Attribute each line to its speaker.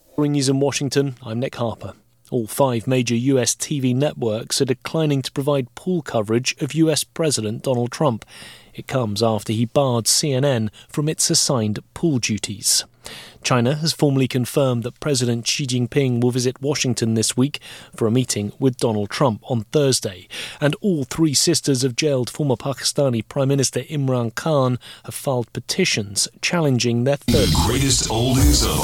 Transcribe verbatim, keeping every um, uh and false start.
Speaker 1: News in Washington, I'm Nick Harper. All five major U S T V networks are declining to provide pool coverage of U S President Donald Trump. It comes after he barred C N N from its assigned pool duties. China has formally confirmed that President Xi Jinping will visit Washington this week for a meeting with Donald Trump on Thursday. And all three sisters of jailed former Pakistani Prime Minister Imran Khan have filed petitions challenging their third...
Speaker 2: The greatest oldies of